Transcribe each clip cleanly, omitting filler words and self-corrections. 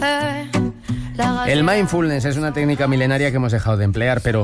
El mindfulness es una técnica milenaria que hemos dejado de emplear, pero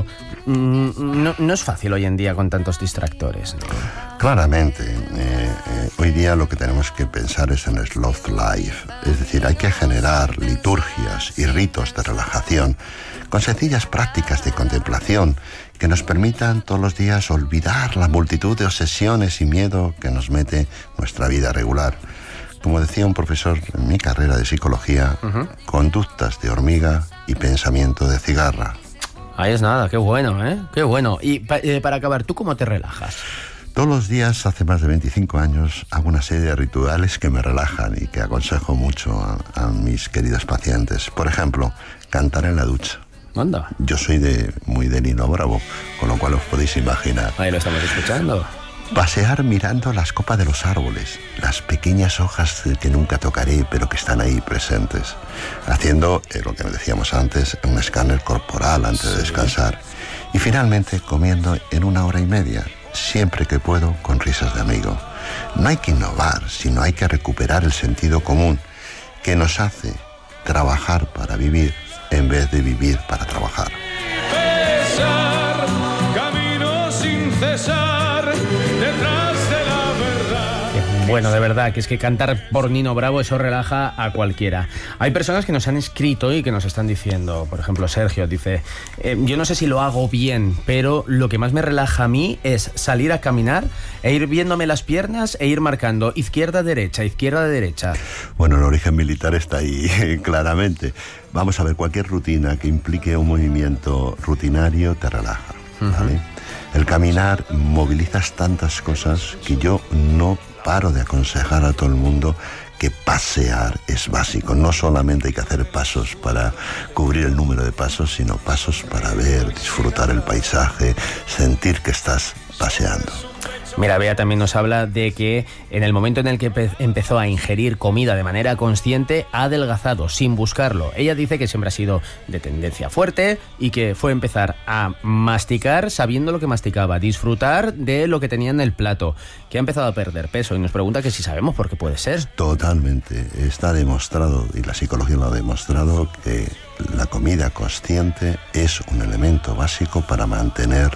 no es fácil hoy en día con tantos distractores, ¿no? Claramente, hoy día lo que tenemos que pensar es en el slow life, es decir, hay que generar liturgias y ritos de relajación con sencillas prácticas de contemplación que nos permitan todos los días olvidar la multitud de obsesiones y miedo que nos mete nuestra vida regular. Como decía un profesor en mi carrera de psicología, conductas de hormiga y pensamiento de cigarra. Ahí es nada, qué bueno, ¿eh? Qué bueno. Y para acabar, ¿tú cómo te relajas? Todos los días, hace más de 25 años, hago una serie de rituales que me relajan y que aconsejo mucho a mis queridos pacientes. Por ejemplo, cantar en la ducha. Anda. Yo soy muy de Nino Bravo, con lo cual os podéis imaginar. Ahí lo estamos escuchando. Pasear mirando las copas de los árboles, las pequeñas hojas que nunca tocaré, pero que están ahí presentes. Haciendo, lo que decíamos antes, un escáner corporal antes de descansar. Y finalmente, comiendo en 1 hora y media, siempre que puedo, con risas de amigo. No hay que innovar, sino hay que recuperar el sentido común que nos hace trabajar para vivir en vez de vivir para trabajar. Pesar, camino sin cesar, detrás de la verdad. Bueno, de verdad, que es que cantar por Nino Bravo, eso relaja a cualquiera. Hay personas que nos han escrito y que nos están diciendo, por ejemplo, Sergio dice, yo no sé si lo hago bien, pero lo que más me relaja a mí es salir a caminar e ir viéndome las piernas e ir marcando izquierda-derecha, izquierda-derecha. Bueno, el origen militar está ahí, claramente. Vamos a ver, cualquier rutina que implique un movimiento rutinario te relaja, ¿vale? El caminar movilizas tantas cosas que yo no paro de aconsejar a todo el mundo que pasear es básico. No solamente hay que hacer pasos para cubrir el número de pasos, sino pasos para ver, disfrutar el paisaje, sentir que estás paseando. Mira, Bea también nos habla de que en el momento en el que empezó a ingerir comida de manera consciente, ha adelgazado sin buscarlo. Ella dice que siempre ha sido de tendencia fuerte y que fue empezar a masticar sabiendo lo que masticaba, disfrutar de lo que tenía en el plato, que ha empezado a perder peso y nos pregunta que si sabemos por qué puede ser. Totalmente. Está demostrado, y la psicología lo ha demostrado, que la comida consciente es un elemento básico para mantener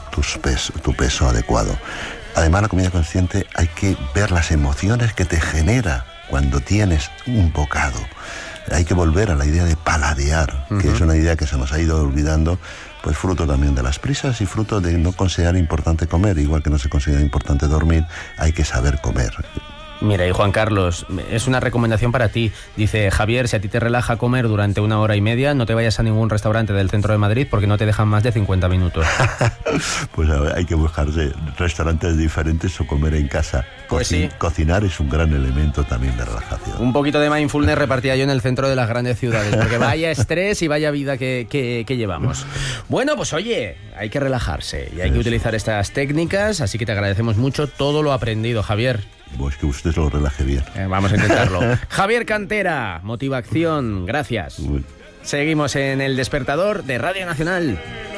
tu peso adecuado. Además, la comida consciente hay que ver las emociones que te genera cuando tienes un bocado. Hay que volver a la idea de paladear, que es una idea que se nos ha ido olvidando, pues fruto también de las prisas y fruto de no considerar importante comer. Igual que no se considera importante dormir, hay que saber comer. Mira, y Juan Carlos, es una recomendación para ti. Dice, Javier, si a ti te relaja comer durante 1 hora y media, no te vayas a ningún restaurante del centro de Madrid porque no te dejan más de 50 minutos. Pues a ver, hay que buscarse restaurantes diferentes o comer en casa. Pues sí. Cocinar es un gran elemento también de relajación. Un poquito de mindfulness repartía yo en el centro de las grandes ciudades, porque vaya estrés y vaya vida que llevamos. Bueno, pues oye, hay que relajarse y hay que utilizar estas técnicas, así que te agradecemos mucho todo lo aprendido, Javier. Pues que usted lo relaje bien. Vamos a intentarlo. Javier Cantera, Motivación, gracias. Seguimos en El Despertador de Radio Nacional.